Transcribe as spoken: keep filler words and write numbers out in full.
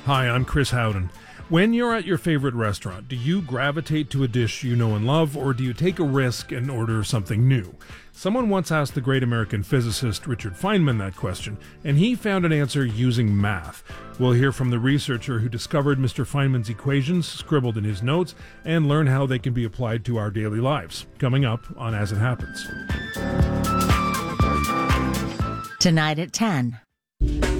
Hi, I'm Chris Howden. When you're at your favorite restaurant, do you gravitate to a dish you know and love, or do you take a risk and order something new? Someone once asked the great American physicist Richard Feynman that question, and he found an answer using math. We'll hear from the researcher who discovered Mister Feynman's equations scribbled in his notes and learn how they can be applied to our daily lives. Coming up on As It Happens. Tonight at ten.